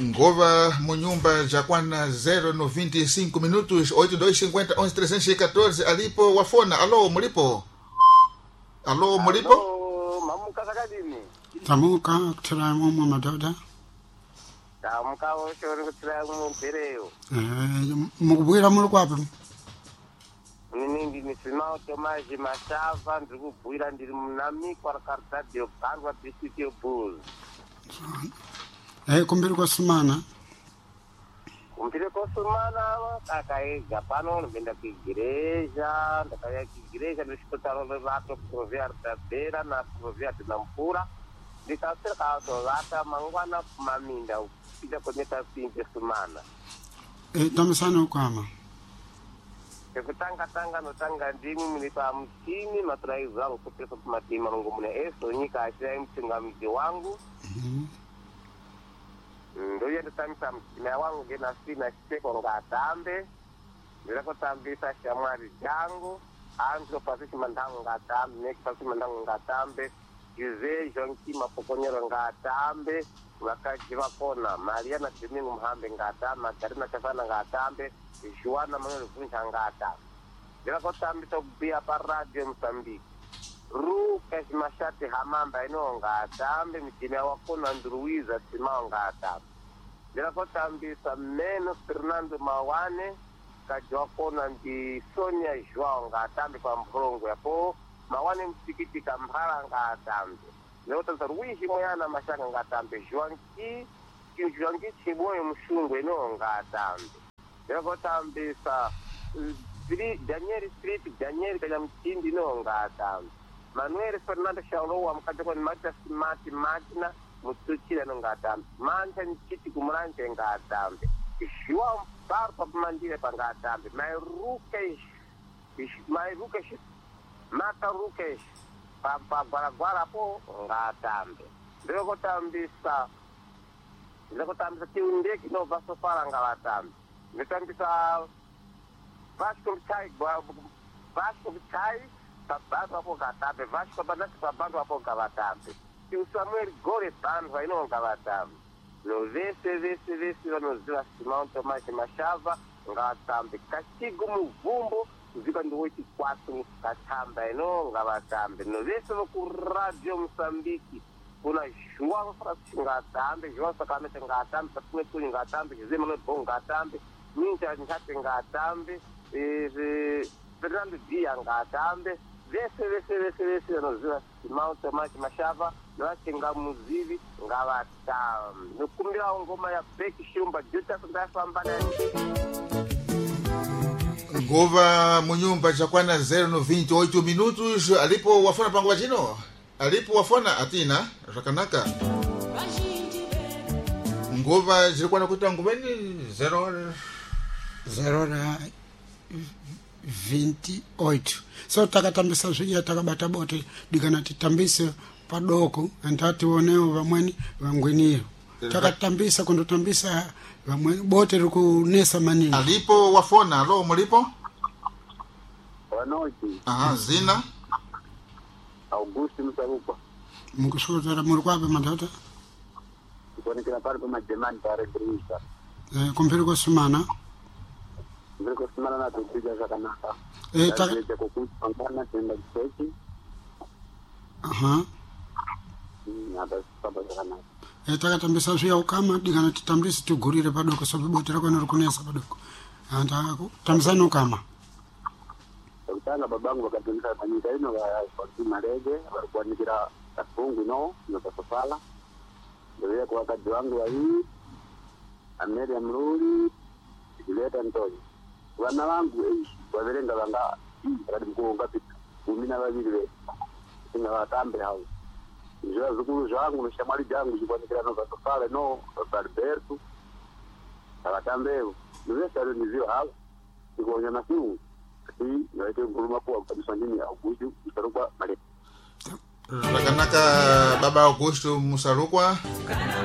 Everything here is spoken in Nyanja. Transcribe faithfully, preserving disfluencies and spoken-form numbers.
Ngova Munyumba Jakwana zero no vinte e cinco minutos oito dois cinquenta onze trezentos e quatorze. Alipo wafona. Alô, mulipo? Alô, mulipo? Alô, mamuka sakadini. Tamuka kutira mumu madada. Tamuka oshori kutira mumu pereo. Eh, mukubwira muri kwapi? Nini ndini Simao Tomaji Mashava ndiri kubwira ndiri munami kwa Karidadi Yogarwa district yoBuzi. Eh, kumbiri kwa Sumana. Kumbiri kwa Sumana kakaega pano ndenda kuigreja, ndakaya kuigreja ndishikotaro levato proviar tabera na proviar nampura. Ndikasera kato lata mangwana kumaminda kupita koneta sinte Sumana. Eh, tamisana ukama. Kutanga tanga no tanga ndimi mnipa mtini maturaiza ukupesa kumatima rungu mune eso nyika ashira mchungamiji wangu. Mhm. Ndo yende tamisa mchina wangu gena sina seko ngatambe. Ndilako tambisa shamwari jangu. Anzo pasisi mandangu ngatambe. Neki pasisi mandangu ngatambe. Yuze jonki mapokonyero ngatambe. Wakajiva kona. Mariana Domingo Mhambe ngatambe. Makarina Chafana ngatambe. Joana Manuel Vunja ngatambe. Ndilako tambisa kubia pa radio Msambiki. Ru Kashmashati Hamamba ino ngatambe. Mchina wakona Nduruiza Simao ngatambe. Ndilako tambisa Meno Fernando Mawane. Kajwakona ndi Sonia Joao ngatambe kwa Mprongo yapo. Mawane msikiti Kambhala ngatambe. Leo Ruishi Moyana Mashaka ngatambe. Joanki Joanki Chiboye Mshungwe ino ngatambe. Ndilako tambisa Daniel Street Daniel kaya mtindi no ngatambe. Manuel Fernando Shaulowa mkateko ni Mata Smart Magna Mutsuchira no ngatambe. Manta Nchiti Kumuranje ngatambe. Joao Barpa Mandire pangatambe. My Rukesh My Rukesh Mata Rukesh Papa Guaragua po ngatambe. Ndiloko tambisa Ndiloko tambisa Tiundeki no Vaso Fara ngatambe. Nditambisa Vasco Chai Vasco Chai Sabando hapo ngatambe. Vasco Banati Sabando hapo ngatambe. Tiu Samuel Gore Bandwa ino ngatambe. No vese vese vese no zila Simão Tomaji Mashava ngatambe. Kastigo Muvumbo zika ndo oito quatro katamba ino ngatambe. No vese ku Radio Msambiki kuna João Francisco ngatambe. João Sakamete ngatambe. Pasue Tuli ngatambe. José Manuel Bon ngatambe. Minja Njate ngatambe. Eh Fernando Dia ngatambe. Vese vese vese vese no zila Simão Tomaji Mashava Nwachenga muzivi ngavatambe. Nukumbira ngoma ya Beki Shumba Juta kundafamba na Ngova Munyumba Jakwana zero no vinte e oito minutos. Alipo wafona pango wachino. Alipo wafona atina rakanaka. Ngova zilikuwa nakuta ngumeni zero Zero na vinte e oito. So takatambisa zviya takabata bote dikanati tambise padoko antati oneo vamweni vangwenio. Takatambisa kundotambisa vamweni bote rikunesa manini. Alipo wafona. Alo, mulipo? Wanoji Aha, zina Augusto Msarupa. Mukushuzara muri kwapi madada? Kuonekana pale kwa majemani pale Brisa. Eh, kumpiri kwa Sumana. Ndiko simana na tupiga zakanaka. Eh, taka Ndiko kukumbana tenda kwetu. aha. Na basi baba zakanaka. Eh, takatambisa zviya ukama dikanati tambisi tugurire padoko so bote rakona rikunesa padoko. Anda tambisana ukama. Kutana babangu wakatunza manyika ino kwa Marege walikuwa nikira kafungu no na kasofala. Ndio kwa wakati wangu wa hii Amelia Mruli ileta Ntoni. Wana wangu eh waverenga banga kadi mkuu ngapi kumi na babiri we. Singa watambe hao. Ndio zukuru zangu na shamali jangu zilikuwa nikira no kasofala no Alberto. Awatambeo. Ndio sasa ndio hao. Ndio nyama siu. Hii ndio nguruma kwa kabisa ndani ya Augusto Musarukwa Male. rakanaka baba Augusto Musarukwa.